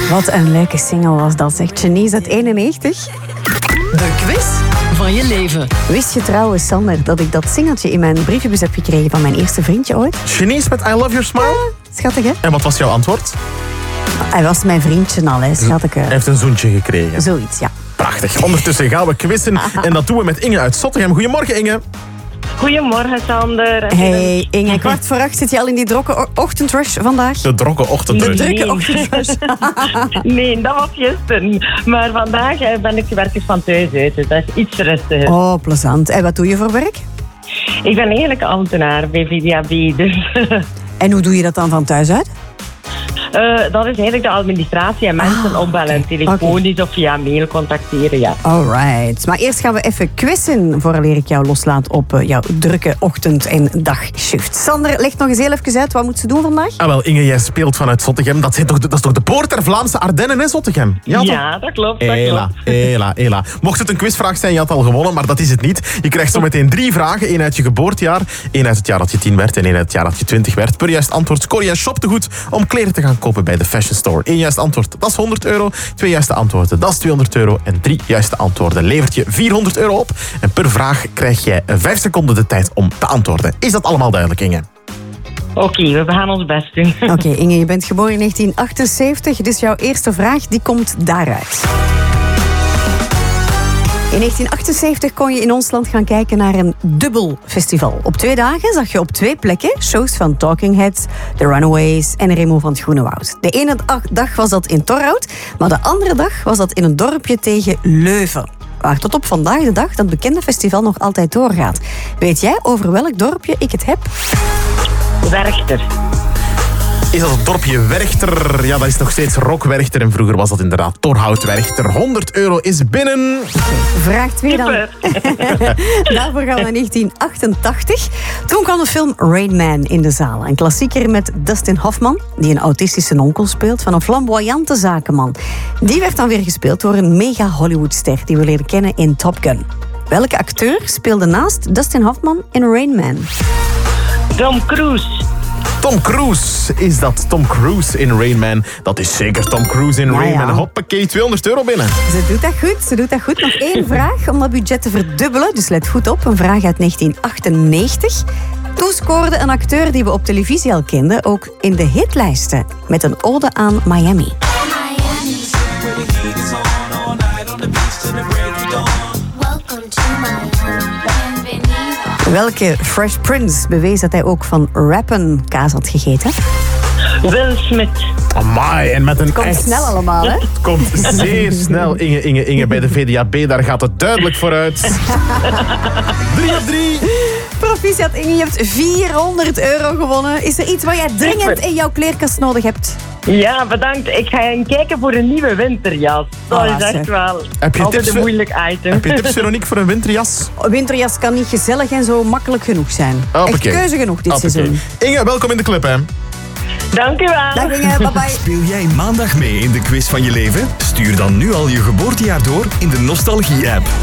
Wat een leuke single was dat, zegt Janice uit 91. De quiz van je leven. Wist je trouwens, Sander, dat ik dat singeltje in mijn brievenbus heb gekregen van mijn eerste vriendje ooit? Janice met I Love Your Smile? Schattig, hè? En wat was jouw antwoord? Hij was mijn vriendje al, hè, schattig. Hij heeft een zoentje gekregen. Zoiets, ja. Prachtig. Ondertussen gaan we quizzen. En dat doen we met Inge uit Zottegem. Goedemorgen, Inge. Goedemorgen, Sander. Hey Inge, 7:15 zit je al in die drokke ochtendrush vandaag? De drokke ochtendrush. De drukke ochtendrush. Nee, dat was gisteren. Maar vandaag ben ik werkelijk van thuis uit, dus dat is iets rustiger. Oh, plezant. En wat doe je voor werk? Ik ben eigenlijk ambtenaar bij VDAB, dus... En hoe doe je dat dan van thuis uit? dat is eigenlijk de administratie en mensen opbellen, telefonisch of via mail contacteren, ja. Alright. Maar eerst gaan we even quizzen, vooraleer ik jou loslaat op jouw drukke ochtend- en dagshift. Sander, leg nog eens heel even uit, wat moet ze doen vandaag? Ah, wel, Inge, jij speelt vanuit Zottegem. Dat is toch de poort der Vlaamse Ardennen, hè, Zottegem? Ja, dat klopt. Hela. Mocht het een quizvraag zijn, je had al gewonnen, maar dat is het niet. Je krijgt zo meteen 3 vragen. 1 uit je geboortejaar, 1 uit het jaar dat je 10 werd en 1 uit het jaar dat je 20 werd. Per juist antwoord scoor jij shoptegoed om kleren te gaan kopen bij de Fashion Store. 1 juist antwoord, dat is €100. 2 juiste antwoorden, dat is €200. En 3 juiste antwoorden levert je €400 op. En per vraag krijg jij 5 seconden de tijd om te antwoorden. Is dat allemaal duidelijk, Inge? Oké, we gaan ons best doen. Oké, Inge, je bent geboren in 1978, dus jouw eerste vraag die komt daaruit. In 1978 kon je in ons land gaan kijken naar een dubbel festival. Op 2 dagen zag je op 2 plekken shows van Talking Heads, The Runaways en Remo van het Groene Woud. De ene dag was dat in Torhout, maar de andere dag was dat in een dorpje tegen Leuven. Waar tot op vandaag de dag dat bekende festival nog altijd doorgaat. Weet jij over welk dorpje ik het heb? Werchter. Is dat het dorpje Werchter? Ja, dat is nog steeds Rockwerchter. En vroeger was dat inderdaad Torhout-Werchter. €100 is binnen. Vraag 2 dan. Daarvoor gaan we naar 1988. Toen kwam de film Rain Man in de zaal. Een klassieker met Dustin Hoffman, die een autistische onkel speelt van een flamboyante zakenman. Die werd dan weer gespeeld door een mega Hollywoodster die we leren kennen in Top Gun. Welke acteur speelde naast Dustin Hoffman in Rain Man? Tom Cruise. Tom Cruise. Is dat Tom Cruise in Rain Man? Dat is zeker Tom Cruise in Rain Man. Hoppakee, €200 binnen. Ze doet dat goed. Nog 1 vraag om dat budget te verdubbelen. Dus let goed op, een vraag uit 1998. Toen scoorde een acteur die we op televisie al kenden ook in de hitlijsten. Met een ode aan Miami. Welke Fresh Prince bewees dat hij ook van rappen kaas had gegeten? Will Smith. Amai, en met een Het komt snel allemaal, hè? Het komt zeer snel, Inge. Bij de VDAB, daar gaat het duidelijk vooruit. 3 op 3. Proficiat, Inge, je hebt €400 gewonnen. Is er iets wat jij dringend in jouw kleerkast nodig hebt? Ja, bedankt. Ik ga gaan kijken voor een nieuwe winterjas. Dat is echt wel altijd een moeilijk item. Heb je tips, Veronique, voor een winterjas? Winterjas kan niet gezellig en zo makkelijk genoeg zijn. Echt keuze genoeg dit seizoen. Inge, welkom in de club, hè? Dank u wel. Dag Inge, bye bye. Speel jij maandag mee in de quiz van je leven? Stuur dan nu al je geboortejaar door in de Nostalgie-app.